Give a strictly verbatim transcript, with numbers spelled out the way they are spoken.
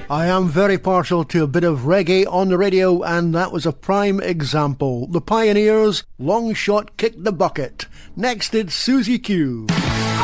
I am very partial to a bit of reggae on the radio, and that was a prime example. The Pioneers, Long Shot Kick the Bucket. Next it's Susie Q.